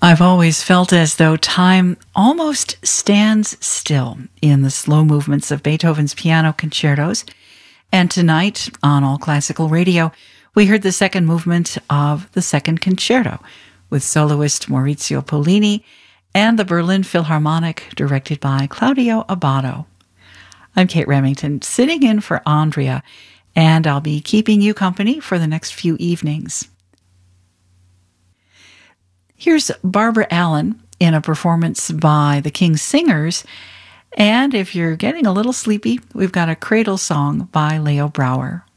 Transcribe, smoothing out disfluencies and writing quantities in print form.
I've always felt as though time almost stands still in the slow movements of Beethoven's piano concertos. And tonight on All Classical Radio, we heard the second movement of the Second Concerto with soloist Maurizio Pollini and the Berlin Philharmonic, directed by Claudio Abbado. I'm Kate Remington, sitting in for Andrea, and I'll be keeping you company for the next few evenings. Here's Barbara Allen in a performance by the King's Singers, and if you're getting a little sleepy, we've got a cradle song by Leo Brouwer.